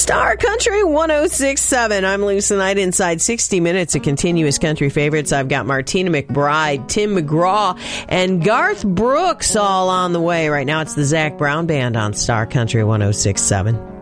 Star Country 106.7. I'm Lucy Knight. Inside 60 minutes of continuous country favorites. I've got Martina McBride, Tim McGraw, and Garth Brooks all on the way. Right now it's the Zac Brown Band on Star Country 106.7.